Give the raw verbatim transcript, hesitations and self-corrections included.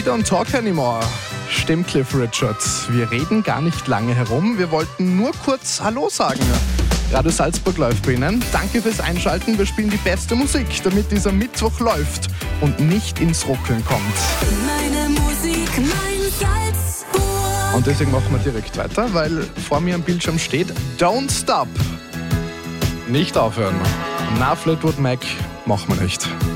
don't talk anymore. Stimmt, Cliff Richard. Wir reden gar nicht lange herum. Wir wollten nur kurz Hallo sagen. Radio Salzburg läuft bei Ihnen. Danke fürs Einschalten. Wir spielen die beste Musik, damit dieser Mittwoch läuft und nicht ins Ruckeln kommt. Meine Musik, mein Salzburg. Und deswegen machen wir direkt weiter, weil vor mir am Bildschirm steht Don't Stop. Nicht aufhören. Na, Fleetwood Mac machen wir nicht.